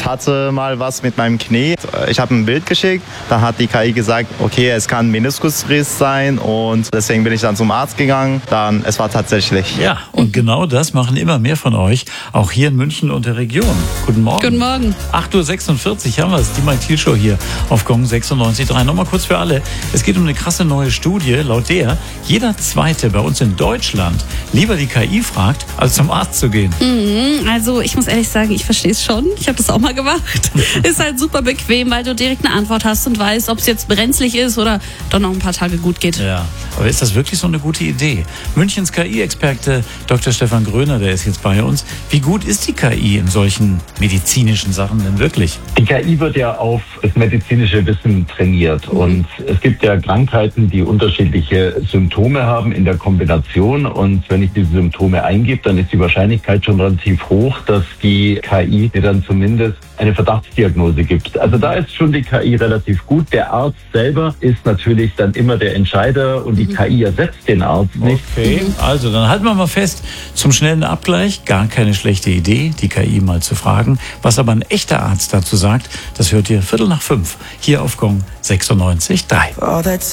Ich hatte mal was mit meinem Knie. Ich habe ein Bild geschickt. Da hat die KI gesagt, okay, es kann Meniskusriss sein und deswegen bin ich dann zum Arzt gegangen. Es war tatsächlich. Ja, und genau das machen immer mehr von euch, auch hier in München und der Region. Guten Morgen. Guten Morgen. 8.46 Uhr haben wir es, die Mike Thiel Show hier auf Gong 96.3. Nochmal kurz für alle. Es geht um eine krasse neue Studie, laut der jeder Zweite bei uns in Deutschland lieber die KI fragt, als zum Arzt zu gehen. Also ich muss ehrlich sagen, ich verstehe es schon. Ich habe das auch mal gemacht. Ist halt super bequem, weil du direkt eine Antwort hast und weißt, ob es jetzt brenzlig ist oder doch noch ein paar Tage gut geht. Ja, aber ist das wirklich so eine gute Idee? Münchens KI-Experte Dr. Stefan Gröner, der ist jetzt bei uns. Wie gut ist die KI in solchen medizinischen Sachen denn wirklich? Die KI wird ja auf das medizinische Wissen trainiert und es gibt ja Krankheiten, die unterschiedliche Symptome haben in der Kombination und wenn ich diese Symptome eingebe, dann ist die Wahrscheinlichkeit schon relativ hoch, dass die KI mir dann zumindest eine Verdachtsdiagnose gibt. Also da ist schon die KI relativ gut. Der Arzt selber ist natürlich dann immer der Entscheider und die KI ersetzt den Arzt nicht. Okay, also dann halten wir mal fest, zum schnellen Abgleich, gar keine schlechte Idee, die KI mal zu fragen. Was aber ein echter Arzt dazu sagt, das hört ihr 4:45 hier auf Gong 96.3.